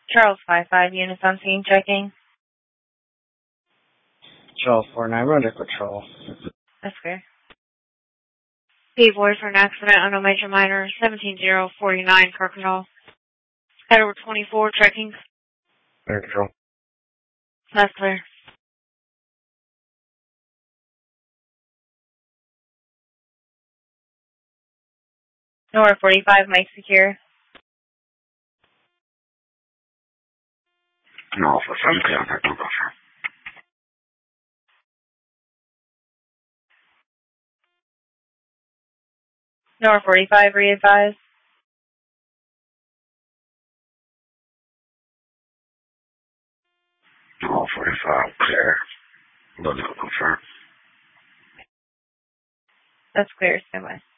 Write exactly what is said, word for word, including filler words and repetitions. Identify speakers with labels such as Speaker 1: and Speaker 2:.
Speaker 1: Charles five five, units on scene checking.
Speaker 2: Charles four nine, we're under control.
Speaker 1: That's fair. P void for an accident on a major minor, seventeen zero forty-nine, Kirkendall. Head over twenty-four, checking.
Speaker 2: Under control.
Speaker 1: That's clear. Nora forty-five, Mike secure.
Speaker 3: No, for some contact, don't go, sir.
Speaker 1: Nora forty-five, re-advise.
Speaker 3: No, forty-five, clear. Logical confirm.
Speaker 1: That's clear, stand by.